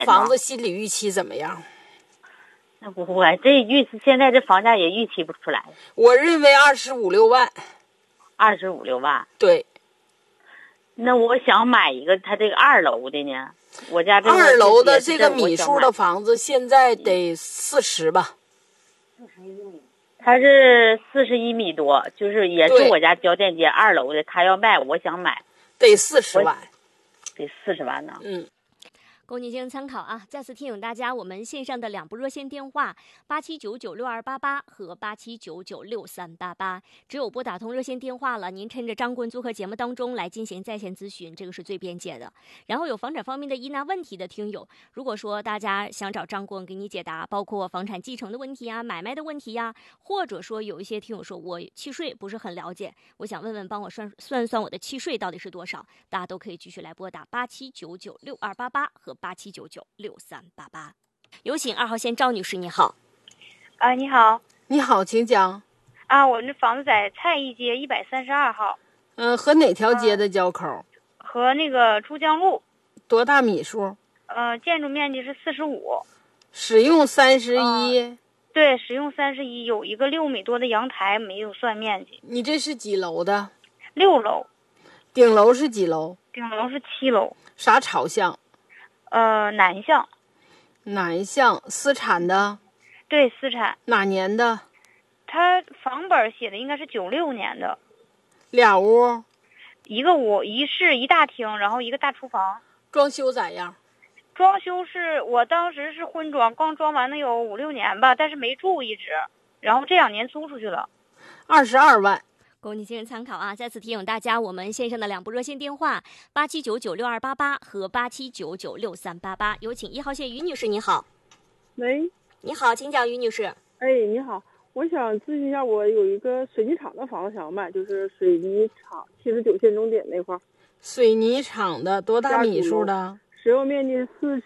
房子心理预期怎么样？ 那不会，现在这房价也预期不出来。 我认为25、6万。 25、6万。 对。 那我想买一个他这个2楼的呢，我家这个 2楼的这个米数的房子现在得40吧。 他是41米多，就是也是我家交电街2楼的，他要卖，我想买， 得40万， 得40万呢。 供您进行参考啊！再次提醒大家，我们线上的2部热线电话87996288和87996388，只有拨打通热线电话了，您趁着张棍做客节目当中来进行在线咨询，这个是最便捷的。然后有房产方面的疑难问题的听友，如果说大家想找张棍给你解答，包括房产继承的问题啊、买卖的问题呀，或者说有一些听友说我契税不是很了解，我想问问帮我算算我的契税到底是多少，大家都可以继续来拨打87996288和87996388。有请2号线赵女士，你好。 你好。 你好，请讲。 我这房子在蔡义街132号。 和哪条街的交口？ 和那个珠江路。 多大米数？ 建筑面积是45。 使用31。 对，使用31，有一个6米多的阳台，没有算面积。 你这是几楼的 ？6楼。 顶楼是几楼？ 顶楼是7楼。 啥朝向？ 南向。 南向，私产的？ 对，私产。 哪年的？ 他房本写的应该是96年的。 俩屋？ 一个屋，一室一大厅，然后一个大厨房。 装修咋样？ 装修是我当时是婚装，刚装完能有5、6年吧，但是没住一直，然后这2年租出去了。 22万。 供您进行参考啊！再次提醒大家，我们线上的2部热线电话87996288和87996388，有请1号线于女士，你好。 喂， 你好，请讲，于女士。 你好，我想咨询一下，我有一个水泥厂的房子想要卖，就是水泥厂79线终点那块。 水泥厂的多大米数的？ 使用面积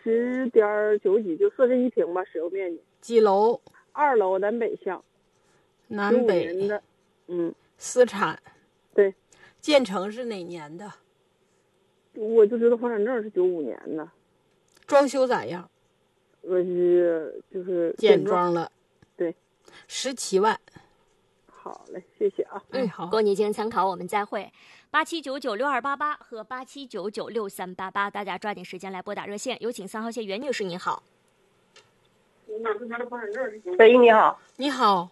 40.9几，就41平吧，使用面积。 几楼 ？2楼，南北向。 南北。 95年的。 私产。 对。 建成是哪年的？ 我就知道房产证是95年的。 装修咋样？ 就是简装了。 对。 17万。 好嘞，谢谢啊。 好。 供您进行参考，我们再会。87996288和87996388，大家抓紧时间来拨打热线。有请3号线袁女士，你好。 喂，你好。 你好。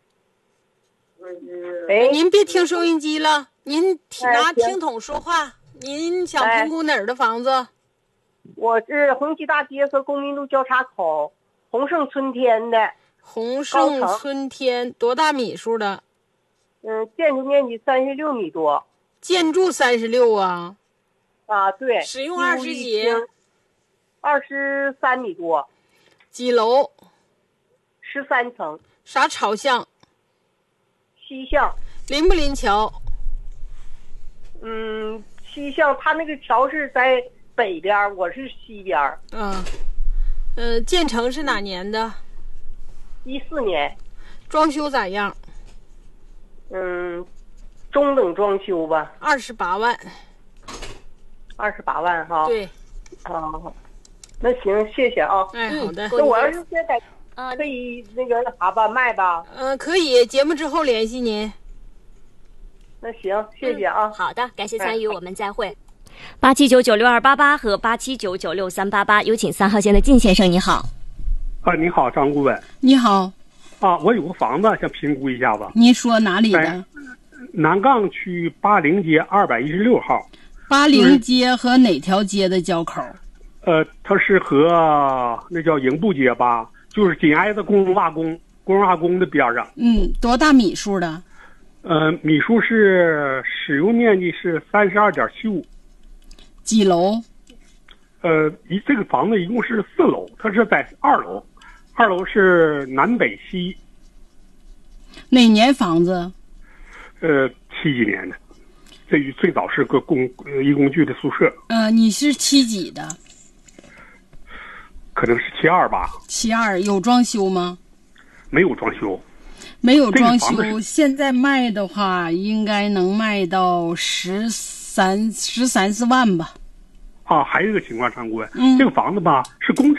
您别听收音机了，您拿听筒说话。您想评估哪儿的房子？ 我是红旗大街和公民路交叉口宏盛春天的。 宏盛春天多大米数的？ 建筑面积36米多。 建筑36啊？ 对。 使用20几 ？23米多。 几楼 ？13层。 啥朝向？ 西向。 临不临桥？ 西向，它那个桥是在北边，我是西边。 建成是哪年的 ？14年。 装修咋样？ 中等装修吧。 28万。 28万哈。 对。 那行，谢谢啊。 好的。 那我要是现在可以那个啥吧，卖吧。 可以，节目之后联系您。 那行，谢谢啊。 好的，感谢参与，我们再会。87996288和87996388，有请3号线的靳先生，你好。 你好，张顾问。 你好。 我有个房子想评估一下子。 您说哪里的？ 南岗区80街216号。 80街和哪条街的交口？ 它是和那叫营部街吧，就是紧挨着工人化工的边上。 多大米数的？ 米数是使用面积是32.75。 几楼？ 这个房子一共是4楼，它是在2楼，2楼是南北西。 哪年房子 ？70几年的，最早是个一公寓的宿舍。 你是7几的？ 可能是72吧。 72有装修吗？ 没有装修。 没有装修，现在卖的话应该能卖到13、14万吧。 还有一个情况，常顾问，这个房子吧是工